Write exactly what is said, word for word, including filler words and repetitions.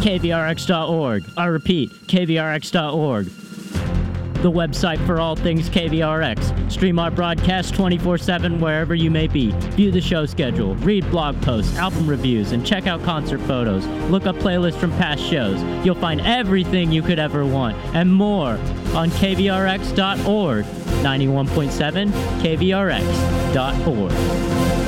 K V R X dot org. I repeat, K V R X dot org. The website for all things K V R X. Stream our broadcast twenty-four seven wherever you may be. View the show schedule, read blog posts, album reviews, and check out concert photos. Look up playlists from past shows. You'll find everything you could ever want, and more, on K V R X dot org. ninety-one point seven K V R X dot org.